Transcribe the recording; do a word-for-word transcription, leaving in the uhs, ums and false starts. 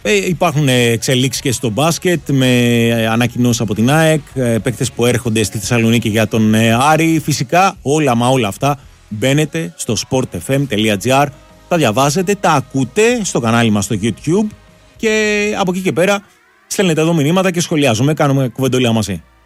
Ε, υπάρχουν εξελίξεις και στο μπάσκετ με ανακοινώσεις από την ΑΕΚ, παίκτες που έρχονται στη Θεσσαλονίκη για τον Άρη. Φυσικά όλα μα όλα αυτά μπαίνετε στο sportfm.gr, τα διαβάζετε, τα ακούτε στο κανάλι μας στο YouTube και από εκεί και πέρα στέλνετε εδώ μηνύματα και σχολιάζουμε, κάνουμε κουβεντολία μαζί.